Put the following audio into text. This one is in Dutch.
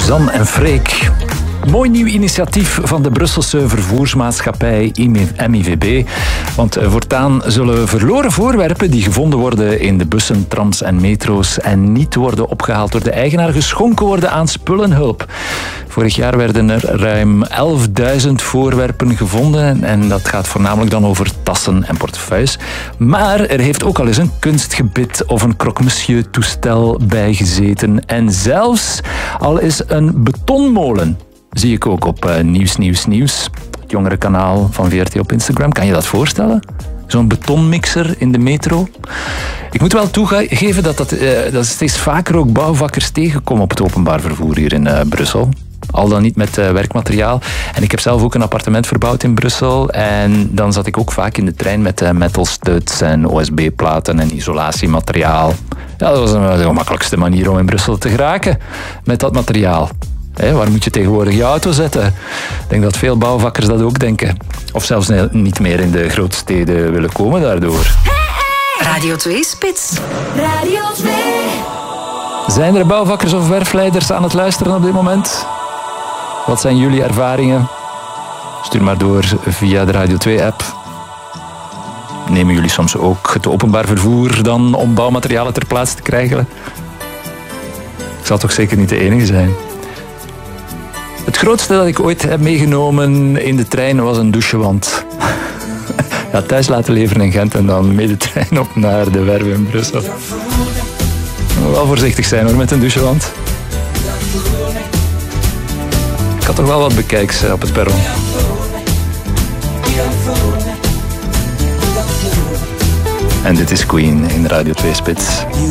Suzanne en Freek. Mooi nieuw initiatief van de Brusselse vervoersmaatschappij MIVB. Want voortaan zullen verloren voorwerpen die gevonden worden in de bussen, trams en metro's en niet worden opgehaald door de eigenaar geschonken worden aan spullenhulp. Vorig jaar werden er ruim 11.000 voorwerpen gevonden en dat gaat voornamelijk dan over tassen en portefeuilles. Maar er heeft ook al eens een kunstgebit of een croque-monsieur toestel bijgezeten en zelfs al is een betonmolen. Zie ik ook op Nieuws, het jongere kanaal van VRT op Instagram. Kan je dat voorstellen? Zo'n betonmixer in de metro. Ik moet wel toegeven dat steeds vaker ook bouwvakkers tegenkomen op het openbaar vervoer hier in Brussel. Al dan niet met werkmateriaal. En ik heb zelf ook een appartement verbouwd in Brussel. En dan zat ik ook vaak in de trein met metal studs en OSB-platen en isolatiemateriaal. Ja, dat was de gemakkelijkste manier om in Brussel te geraken met dat materiaal. Waar moet je tegenwoordig je auto zetten? Ik denk dat veel bouwvakkers dat ook denken. Of zelfs niet meer in de grootsteden willen komen daardoor. Radio 2 Spits. Radio 2. Zijn er bouwvakkers of werfleiders aan het luisteren op dit moment? Wat zijn jullie ervaringen? Stuur maar door via de Radio 2-app. Nemen jullie soms ook het openbaar vervoer dan om bouwmaterialen ter plaatse te krijgen? Ik zal toch zeker niet de enige zijn. Het grootste dat ik ooit heb meegenomen in de trein was een douchewand. Ja, thuis laten leveren in Gent en dan mee de trein op naar de werf in Brussel. Wel voorzichtig zijn hoor met een douchewand. Ik had toch wel wat bekijks op het perron. En dit is Queen in Radio 2 Spits.